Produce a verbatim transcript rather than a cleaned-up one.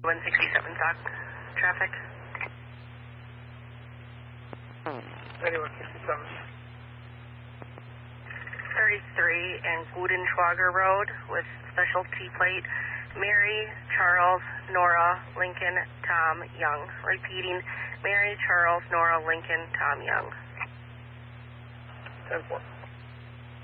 one sixty-seven talk. Traffic. Anyone, sixty-seven. thirty-three and Gudenschwager Road with specialty plate Mary, Charles, Nora, Lincoln, Tom, Young. Repeating, Mary, Charles, Nora, Lincoln, Tom, Young. ten four.